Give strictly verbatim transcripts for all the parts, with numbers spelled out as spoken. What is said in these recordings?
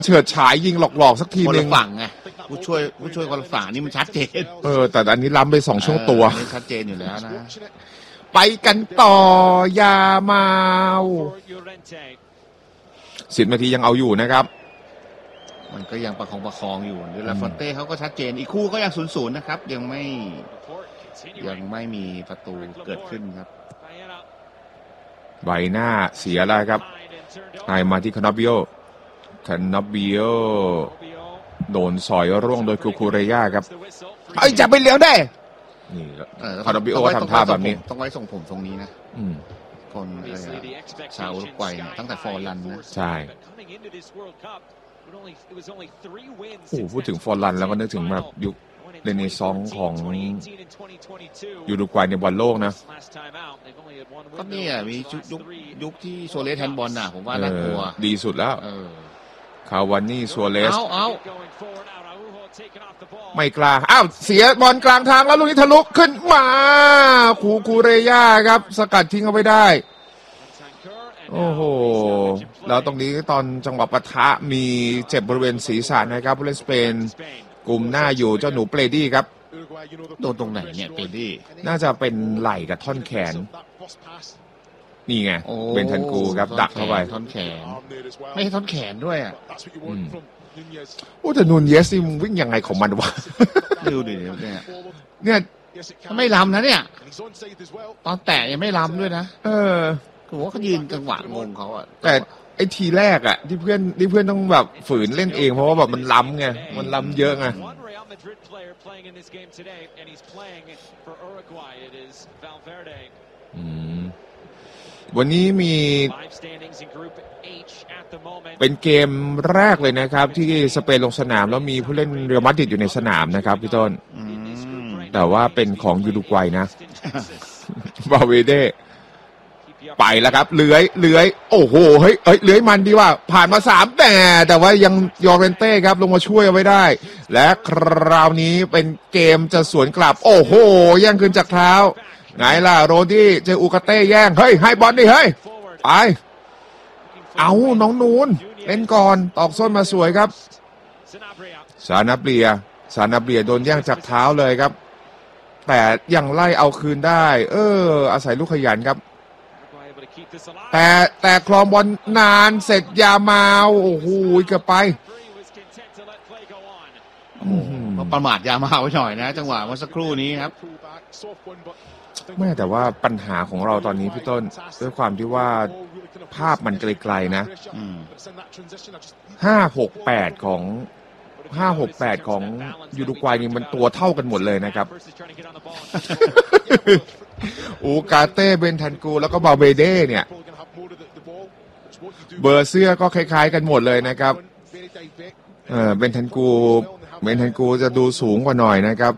เฉิดฉายยิงหลอกๆสักทีนึงฝั่งไงผู้ช่วยผู้ช่วยคนละฝั่งนี่มันชัดเจนเออแต่อันนี้ล้ำไปสองช่วงตัวชัดเจนอยู่แล้วนะไปกันต่อยามาสิบนาทียังเอาอยู่นะครับมันก็ยังประคองประคองอยู่เดลาฟอนเต้เขาก็ชัดเจนอีกคู่ก็ยังศูนย์ศูนย์นะครับยังไม่ยังไม่มีประตูเกิดขึ้นครับใบหน้าเสียแล้วครับให้มาที่คานอบิโอคานอบิโอโดนสอยร่วงโดยคูคูเรย่าครับไอ้จับไปเลี้ยวได้นี่คานอบิโอทำท่าแบบนี้ต้องไว้ส่งผมตรงนี้นะคนชาวอุรุกวัยตั้งแต่ฟอร์ลันนะใช่โอ้พูดถึงฟอร์ลันแล้วก็นึกถึงแบบยุคเรเนซองส์ของยูรุกวัยในบอลโลกนะก็นี่อ่ะมียุคยุคที่โซเลสแฮนด์บอลน่ะผมว่าน่ากลัวดีสุดแล้วคาวานี่ซัวเรสไม่กล้าอ้าวเสียบอลกลางทางแล้วลูกนี้ทะลุขึ้นมาคูคูเรย่าครับสกัดทิ้งเอาไว้ได้โอ้โหแล้วตรงนี้ตอนจังหวะปะทะมีเจ็บบริเวณศีรษะนะครับผู้เล่นสเปนกลุ่มหน้าอยู่เจ้าหนูเปรดี้ครับโดนตรงไหนเนี่ยเปรดี้น่าจะเป็นไหล่กับท่อนแขนนี่ไงเบนทันกูครับดักเข้าไปท่อนแขนไม่ใช่ท่อนแขนด้วยอ่ะโอ้แต่นูนเยสนี่มึงวิ่งยังไงของมันวะดูดิเนี่ยเนี่ยไม่ล้ำนะเนี่ยตอนแตะยังไม่ล้ำด้วยนะเออผมว่าเขายืนจังหวะงงเขาอ่ะแต่ไอ้ทีแรกอ่ะที่เพื่อนที่เพื่อนต้องแบบฝืนเล่นเองเพราะว่าแบบมันล้ำไงมันล้ำเยอะไงวันนี้มีเป็นเกมแรกเลยนะครับที่สเปนลงสนามแล้วมีผู้เล่นเรอัลมาดริดอยู่ในสนามนะครับพี่ต้นแต่ว่าเป็นของยูรุกวัยนะบาเวเดไปแล้วครับเลื้อยเลื้อยโอ้โหเฮ้ยเอ้ยเลื้อยมันดีว่าผ่านมาสามแต่แต่ว่ายังยอร์เรนเต้ครับลงมาช่วยเอาไว้ได้และคราวนี้เป็นเกมจะสวนกลับโอ้โหแย่งคืนจากเท้าไงล่ะโรดี้เจออูกาเต้แย่งเฮ้ยให้บอลดิเฮ้ยไปเอาน้องนูนเล่นก่อนตอกส้นมาสวยครับซานาเบียซานาเบียโดนแย่งจากเท้าเลยครับแต่ยังไล่เอาคืนได้เอออาศัยลูกขยันครับแต่แต่คลองบอลนานเสร็จยามาโอ้โหเกือบไปประมาทยามาไว้หน่อยนะจังหวะเมื่อสักครู่นี้ครับไม่แต่ว่าปัญหาของเราตอนนี้พี่ต้นด้วยความที่ว่าภาพมันไกลๆนะห้าหกแปดของห้าหกแปดของยูรุกวัยนี่มันตัวเท่ากันหมดเลยนะครับอูกาเต้เบนทันกูแล้วก็บาเบเด้เนี่ยเบอร์เสื้อก็คล้ายๆกันหมดเลยนะครับเออเบนทันกูเบนทันกูจะดูสูงกว่าหน่อยนะครับ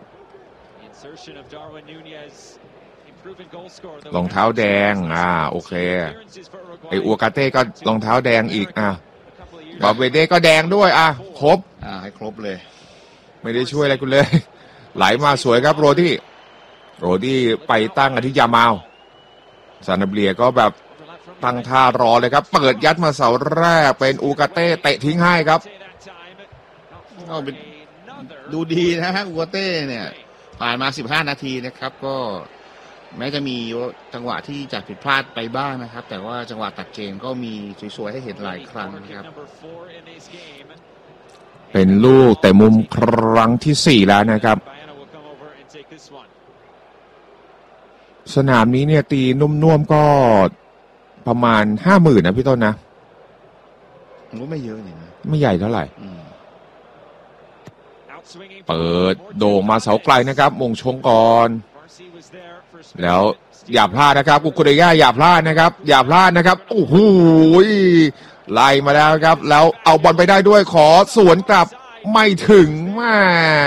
รองเท้าแดงอ่าโอเคไออูกาเต้ก็รองเท้าแดงอีกอ่ะบาเบเด้ก็แดงด้วยอ่ะครบอ่าให้ครบเลยไม่ได้ช่วยอะไรคุณเลยไหลมาสวยครับโรดี้โรดี้ไปตั้งอธิยามาวซานาเบียก็แบบตั้งท่ารอเลยครับเปิดยัดมาเสาแรกเป็นอูกาเต้เตะทิ้งให้ครับก็เป็นดูดีนะฮะอูกาเต้เนี่ยผ่านมาสิบห้านาทีนะครับก็แม้จะมีจังหวะที่จะผิดพลาดไปบ้างนะครับแต่ว่าจังหวะตัดเกมก็มีสวยๆให้เห็นหลายครั้งนะครับเป็นลูกแต่มุมครั้งที่สี่แล้วนะครับสนามนี้เนี่ยตีนุ่มๆก็ประมาณห้าหมื่นนะพี่ต้นนะก็ไม่เยอะนี่นะไม่ใหญ่เท่าไหร่เปิดโด่งมาเสาไกลนะครับมงชงก่อนแล้วอย่าพลาดนะครับกุกุเรย่าอย่าพลาดนะครับอย่าพลาดนะครับโอ้โหไล่มาแล้วครับแล้วเอาบอลไปได้ด้วยขอสวนกลับไม่ถึงมา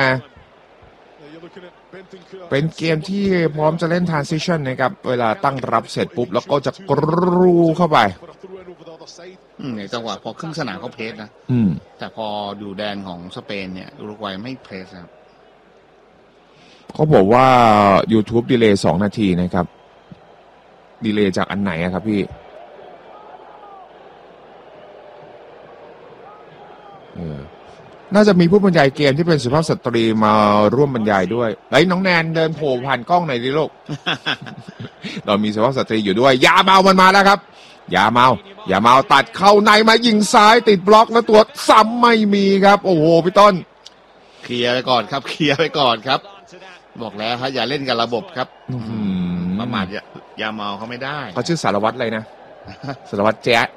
เป็นเกมที่พร้อมจะเล่น transition นะครับเวลาตั้งรับเสร็จปุ๊บแล้วก็จะกรูเข้าไปในจังหวะพอครึ่งสนามเขาเพสนะแต่พอดูแดนของสเปนเนี่ยอุรุกวัยไม่เพสครับเขาบอกว่า YouTube ดีเลย์สองนาทีนะครับดีเลย์จากอันไหนอะครับพี่เออน่าจะมีผู้บรรยายเกมที่เป็นสุภาพสตรีมาร่วมบรรยายด้วยไอ้น้องแนนเดินโผล่ผ่านกล้องหน่อยดิลูก เรามีสุภาพสตรีอยู่ด้วยยาเมามันมาแล้วครับยาเมาอย่าเมาตัดเข้าในมายิงซ้ายติดบล็อกแล้วตัวซ้ำไม่มีครับโอ้โหพี่ต้นเคลียร์ไปก่อนครับเคลียร์ไปก่อนครับบอกแล้วครับอย่าเล่นกับระบบครับประมาทอย่าอย่าเมาเขาไม่ได้เขาชื่อสารวัตรอะไรนะสารวัตรแจ๊ะ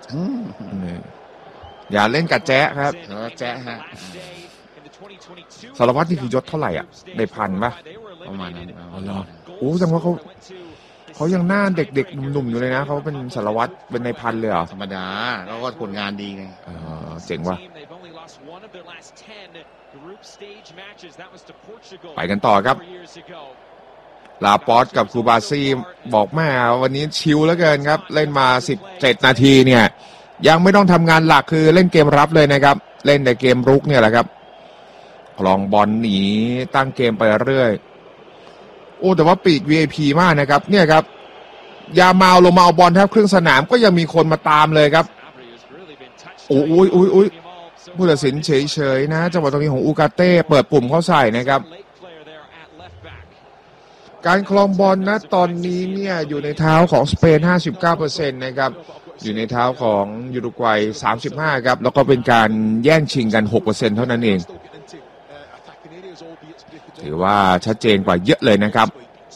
อย่าเล่นกับแจ๊ะครับสารวัตรแจ๊ะฮะสารวัตรนี่คือยศเท่าไหร่อ่ะได้พันป่ะประมาณนั้นอ๋อเหรอโอ้แสดงว่าเขาเขายังหน้าเด็กๆหนุ่มๆอยู่เลยนะเขาเป็นสารวัตรเป็นนายพันเลยเหรอธรรมดาเขาก็ผลงานดีไงเออเจ๋งว่ะไปกันต่อครับลาปอสกับคูบาซีบอกแม่วันนี้ชิลเหลือเกินครับเล่นมาสิบเจ็ดนาทีเนี่ยยังไม่ต้องทำงานหลักคือเล่นเกมรับเลยนะครับเล่นแต่เกมรุกเนี่ยแหละครับคลองบอลหนีตั้งเกมไปเรื่อยโอ้แต่ว่าปีก วี ไอ พี มากนะครับเนี่ยครับยามาลงมาเอาบอลแทบครึ่งสนามก็ยังมีคนมาตามเลยครับโอ้ยโอ้ยโอ้ยผู้ตัดสินเฉยๆนะจังหวะตรงนี้ของอูกาเต้เปิดปุ่มเข้าใส่นะครับการคลองบอลนะตอนนี้เนี่ยอยู่ในเท้าของสเปน ห้าสิบเก้าเปอร์เซ็นต์ นะครับอยู่ในเท้าของยูรุกวัยสามสิบห้าครับแล้วก็เป็นการแย่งชิงกัน หกเปอร์เซ็นต์ เท่านั้นเองถือว่าชัดเจนกว่าเยอะเลยนะครับ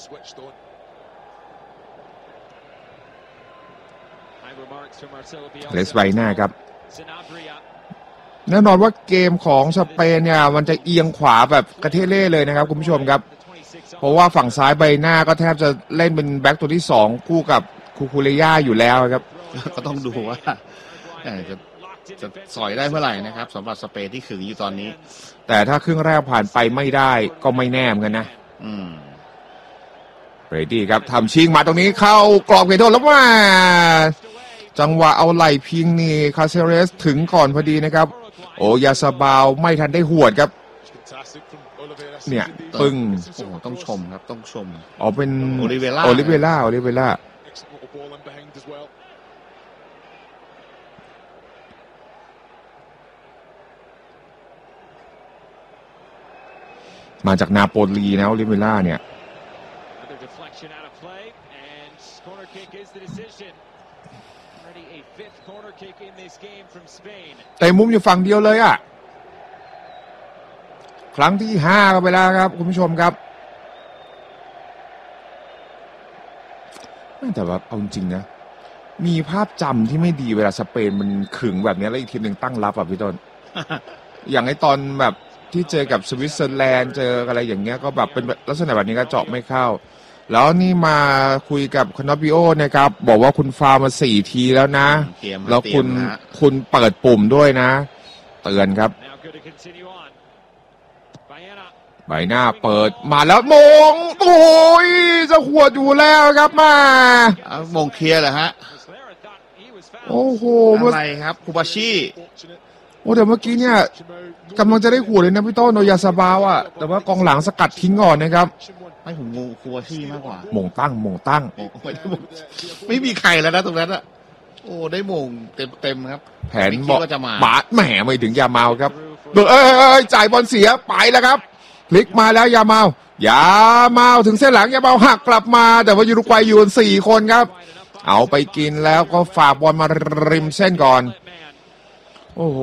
เลสไบน่าครับแน่นอนว่าเกมของสเปนเนี่ยมันจะเอียงขวาแบบกระเทเล่เลยนะครับคุณผู้ชมครับเพราะว่าฝั่งซ้ายใบหน้าก็แทบจะเล่นเป็นแบ็คตัวที่สองคู่กับคูคูเรย่าอยู่แล้วครับก็ต้องดูว่าจะจะสอยได้เมื่อไหร่นะครับสำหรับสเปนที่ขึงอยู่ตอนนี้แต่ถ้าครึ่งแรกผ่านไปไม่ได้ก็ไม่แน่เหมือนกันนะอืมเบรดี้ครับทำชิงมาตรงนี้เข้ากรอบเขตโทษแล้วว่าจังหวะเอาไหล่พิงนี่คาเซเรสถึงก่อนพอดีนะครับโอยาซาบาวไม่ทันได้หวดครับเนี่ยปึ้งโอ้ต้องชมครับต้องชมอ๋อเป็นโอลิเวล่าโอลิเวล่าโอลิเวล่ามาจากนาโปลีนะโอลิเวล่าเนี่ยแต่มุมอยู่ฝั่งเดียวเลยอ่ะครั้งที่ห้ากันไปแล้วครับคุณผู้ชมครับแต่ว่าเอาจริงนะมีภาพจำที่ไม่ดีเวลาสเปนมันขึงแบบนี้แล้วอีกทีมหนึ่งตั้งรับอ่ะพี่ต้น อย่างไอตอนแบบที่เจอกับสวิตเซอร์แลนด์เจออะไรอย่างเงี้ยก็แบบเป็นลักษณะแบบนี้ก็เจาะไม่เข้าแล้วนี่มาคุยกับคอนอบิโอนะครับบอกว่าคุณฟาวมาสี่ทีแล้วนะแล้วคุณคุณเปิดปุ่มด้วยนะเตือนครับใบหน้าเปิดมาแล้วมงโอ้ยจะขวดอยู่แล้วครับมามงเคลียร์เหรอฮะโอ้โหอะไรครับคูบาชิโอ้แต่เมื่อกี้เนี่ยกำลังจะได้ขวดเลยนะพี่ต้นโนยาซาบาวอ่ะแต่ว่ากองหลังสกัดทิ้งก่อนนะครับไม่ผมงูคูบาชิมากกว่ามงตั้งมงตั้งไม่มีใครแล้วนะตรงนั้นอ่ะโอ้ได้มงเต็มเต็มครับแผนบอกบาดแหมไม่ถึงยาเมาครับเอ้ยจ่ายบอลเสียไปแล้วครับพลิกมาแล้วยาเมายาเมาถึงเส้นหลังยาเมาหักกลับมาแต่ว่ายูรุกวัยอยู่สี่คนครับเอาไปกินแล้วก็ฝากบอลมาริมเส้นก่อนโอ้โห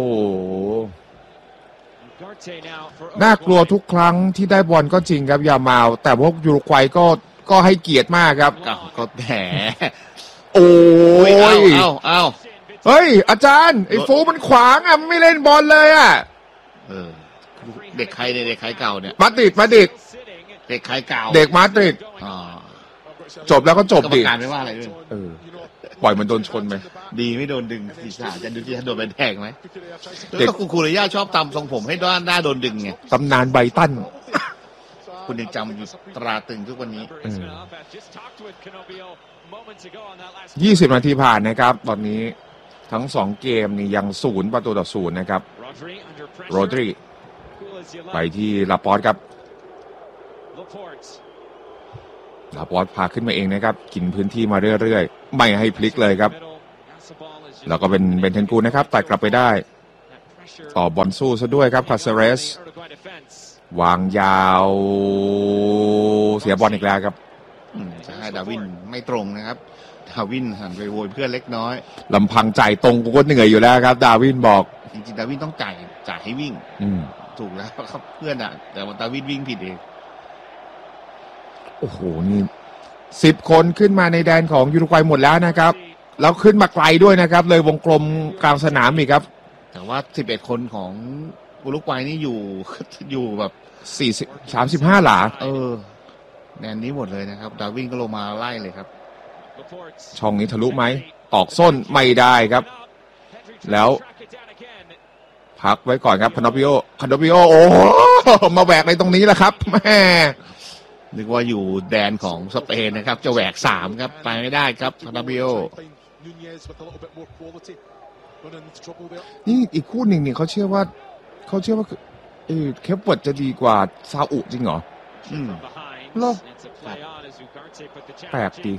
น่ากลัวทุกครั้งที่ได้บอลก็จริงครับยาเมาแต่พวกยูรุกวัยก็ก็ให้เกียรติมากครับก็แหมโอ้ยเอาเอาเฮ้ยอาจารย์ไอ้ฟูมันขวางอ่ะไม่เล่นบอลเลยอ่ะเออเด็กใครเนี่ยเด็กใครเก่าเนี่ยมาดริดมาดริดเด็กใครเก่าเด็กมาดริดจบแล้วก็จบดิการไม่ว่าอะไรด้วยเออปล่อยมันโดนชนไปดีไม่โดนดึงศีรษะจะดูที่โดนเป็นแทงไหมเด็กคูคูเรย่าชอบตำทรงผมให้ด้านหน้าโดนดึงไงตำนานไบตันคุณยังจำอยู่ตราตึงทุกวันนี้ยี่สิบนาทีผ่านนะครับตอนนี้ทั้งสองเกมนี่ยังศูนย์ประตูต่อศูนย์นะครับโรดริไปที่ลาปอร์ตครับลาปอร์ตพาขึ้นมาเองนะครับกินพื้นที่มาเรื่อยๆไม่ให้พลิกเลยครับแล้วก็เป็นเบนเทนกูนะครับตัดกลับไปได้ต่อบอลสู้ซะด้วยครับคาเซเรสวางยาวเสียบอลอีกแล้วครับจะให้ดาวินไม่ตรงนะครับดาวินหันไปโวยเพื่อนเล็กน้อยลำพังจ่ายตรงกูก็เหนื่อยอยู่แล้วครับดาวินบอกจริงๆดาวินต้องจ่ายจ่ายให้วิ่งถูกแล้วครับเพื่อนอ่ะแต่ว่าดาวินวิ่งผิดเองโอ้โหนี่สิบคนขึ้นมาในแดนของยูรุกวัยหมดแล้วนะครับแล้วขึ้นมาไกลด้วยนะครับเลยวงกลมกลางสนามอีกครับแต่ว่าสิบเอ็ดคนของยูรุกวัยนี่อยู่อยู่แบบสี่สิบ สามสิบห้าหลาเออแดนนี้หมดเลยนะครับดาวินก็ลงมาไล่เลยครับช่องนี้ทะลุไหมตอกส้นไม่ได้ครับแล้วพักไว้ก่อนครับคานอปิโอคานอปิโอโอ้มาแหวกในตรงนี้แหละครับแม่นึกว่าอยู่แดนของสเปนนะครับจะแหวกสามครับไปไม่ได้ครับคานอปิโอนี่อีกคู่หนึ่งเนี่ยเขาเชื่อว่าเขาเชื่อว่าเออเคปเวิร์ดจะดีกว่าซาอุจริงเหรออืมโลกแปลกดี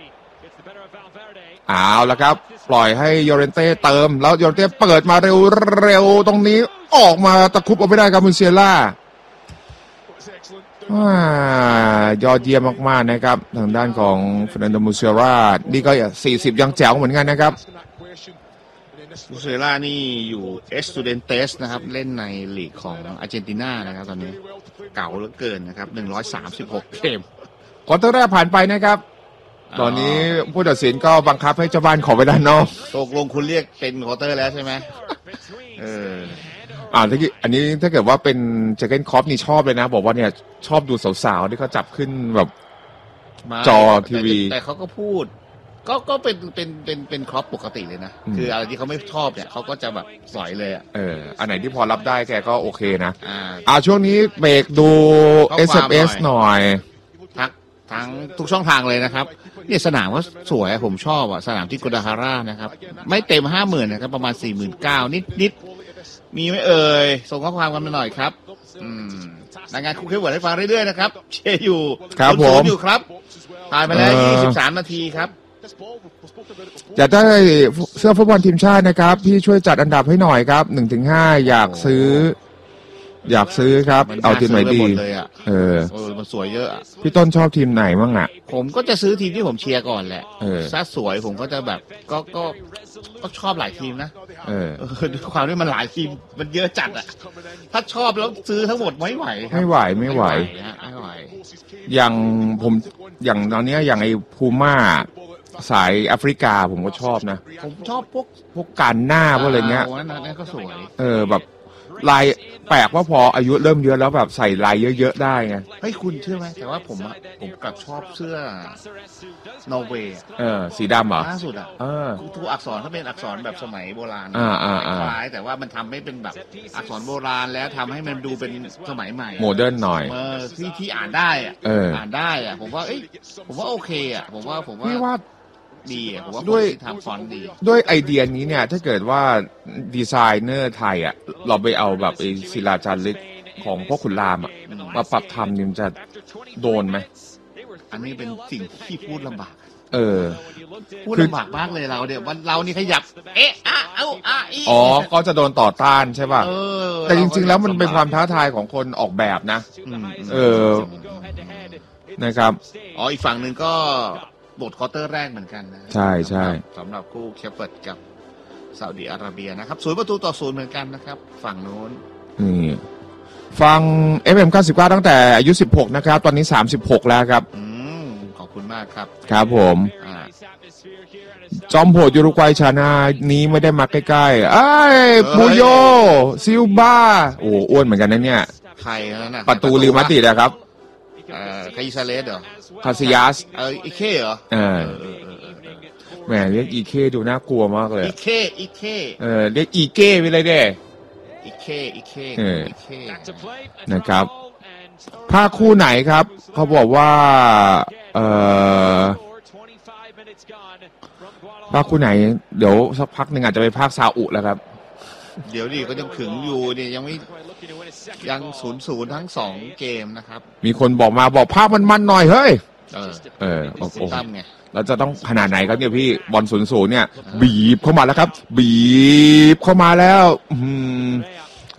เอาละครับปล่อยให้โยเรนเต้เติมแล้วโยเรนเต้เปิดมาเร็วๆตรงนี้ออกมาตะคุบเอาไม่ได้ครับมูเซียล่ายอดเยี่ยมมากๆนะครับทางด้านของเฟรนันโดมูเซียล่านี่ก็สี่สิบยังแจ๋วเหมือนกันนะครับมูเซียล่านี่อยู่เอสตูเดนเตสนะครับเล่นในลีกของอาร์เจนตินานะครับตอนนี้เก่าเหลือเกินนะครับหนึ่งร้อยสามสิบหกเกมควอเตอร์แรกผ่านไปนะครับตอนนี้ผู้ตัดสินก็บังคับให้เจ้าบ้านขอไปด้านนอกตกลงคุณเรียกเป็นควอเตอร์แล้วใช่ไหมเอออ่าถ้าอันนี้ถ้าเกิดว่าเป็นเจเกนคอปนี่ชอบเลยนะบอกว่าเนี่ยชอบดูสาวๆที่เขาจับขึ้นแบบจอทีวีแต่เขาก็พูดก็ก็เป็นเป็นเป็นเป็นครอปปกติเลยนะคืออะไรที่เขาไม่ชอบเนี่ยเขาก็จะแบบสอยเลยอ่ะเอออันไหนที่พอรับได้แกก็โอเคนะอ่าอ่าช่วงนี้เบรกดู เอส เอ็ม เอส หน่อยทักทั้งทุกช่องทางเลยนะครับเนี่ยสนามก็สวยผมชอบอ่ะสนามที่กุดาฮาร่านะครับไม่เต็มห้าหมื่นนะครับประมาณสี่หมื่นเก้านิดนิดมีไหมเอ่ยส่งข้อความกันมาหน่อยครับอืมรายงานคู่เคเวิร์ดให้ฟังเรื่อยๆนะครับเชียร์อยู่ครับผมอยู่ครับผ่านไปแล้วยี่สิบสามนาทีครับอยากได้เสื้อฟุตบอลทีมชาตินะครับพี่ช่วยจัดอันดับให้หน่อยครับหนึ่งถึงห้าอยากซื้ออยากซื้อครับเอาทีมไหนดีเออเออมันสวยเยอะพี่ต้นชอบทีมไหนบ้างอ่ะผมก็จะซื้อทีมที่ผมเชียร์ก่อนแหละถ้าสวยผมก็จะแบบก็ก็ก็ชอบหลายทีมนะเออด้วยความที่มันหลายทีมมันเยอะจัดอ่ะถ้าชอบแล้วซื้อทั้งหมดไม่ไหวไม่ไหวไม่ไหวไม่ไหวอย่างผมอย่างตอนนี้อย่างไอ้พูม่าสายแอฟริกาผมก็ชอบนะผมชอบพวกพวกการหน้าพวกอะไรเงี้ยนั่นก็สวยเออแบบลายแปลกว่าพออายุเริ่มเยอะแล้วแบบใส่ลายเยอะๆได้ไงเฮ้ยคุณเชื่อไหมแต่ว่าผมผมกลับชอบเสื้อนอร์เวย์เออสีดำเหรอล่าสุดอ่ะเออตัวอักษรเขาเป็นอักษรแบบสมัยโบราณอ่าอ่าคล้ายแต่ว่ามันทำให้เป็นแบบอักษรโบราณแล้วทำให้มันดูเป็นสมัยใหม่โมเดิร์นหน่อยเออที่ที่อ่านได้อ่ะอ่านได้อ่ะผมว่าเอ้ยผมว่าโอเคอ่ะผมว่าผมว่าดีอ่ะผมว่าด้วยทำฟอนต์ดีด้วยไอเดียนี้เนี่ยถ้าเกิดว่าดีไซเนอร์ไทยอ่ะเราไปเอาแบบไอศิลาจารึกของพ่อขุนรามอ่ะมาปรับทำนี่มันจะโดนไหมอันนี้เป็นสิ่งที่พูดลำบากเออพูดลำบากมากเลยเราเดี๋ยววันเรานี่ขยับเอ๊ะอ่ะเอาอ่ะอีอ๋อก็จะโดนต่อต้านใช่ป่ะแต่จริงๆแล้วมันเป็นความท้าทายของคนออกแบบนะเออนะครับอ๋ออีกฝั่งหนึ่งก็บทควอเตอร์แรกเหมือนกันนะใช่ใช่สำหรับคู่เคปเปิร์ดกับซาอุดิอาระเบียนะครับศูนย์ประตูต่อศูนย์เหมือนกันนะครับฝั่งโน้นนี่ฟัง เอฟ เอ็ม เก้าสิบเก้าตั้งแต่อายุสิบหกนะครับตอนนี้สามสิบหกแล้วครับอืมขอบคุณมากครับครับผมจอมโหดยูรุกวัยชานานี้ไม่ได้มาใกล้ๆไอ้บูโยซิลบาโอ้อ้วนเหมือนกันนะเนี่ยใครนั่นน่ะประตูลิมาติดนะครับเอ่อคาอิซาเลสเหรอคาซิยัสเอออีเคเหรอเออแหมเรียกอีเคดูน่ากลัวมากเลยอีเคอีเคเออเรียกอีเก้ไปเลยเด้อีเคอีเคอีเคนะครับภาคคู่ไหนครับเขาบอกว่าเอ่อภาคคู่ไหนเดี๋ยวสักพักหนึ่งอาจจะไปภาคซาอุแล้วครับเดี๋ยวดิก็ยังขึงอยู่เนี่ยยังไม่ยังศูนย์ศูนย์ทั้งสองเกมนะครับมีคนบอกมาบอกภาพมันๆหน่อยเฮ้ยเออเออโอ้โหตั้มไงเราจะต้องขนาดไหนครับเนี่ยพี่บอลศูนย์ศูนย์เนี่ยบีบเข้ามาแล้วครับบีบเข้ามาแล้วอืม